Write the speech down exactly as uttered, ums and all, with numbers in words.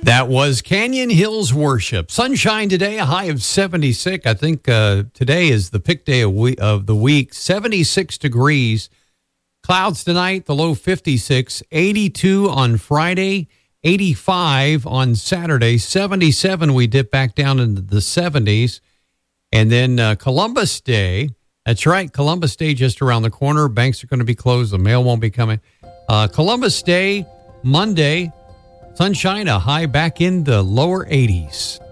That was Canyon Hills Worship. Sunshine today, a high of seventy-six. I think uh, today is the pick day of, we- of the week. seventy-six degrees. Clouds tonight, the low fifty-six. eighty-two on Friday. eighty-five on Saturday. seventy-seven, we dip back down into the seventies. And then uh, Columbus Day. That's right, Columbus Day just around the corner. Banks are going to be closed. The mail won't be coming. Uh, Columbus Day, Monday. Sunshine, a high back in the lower eighties.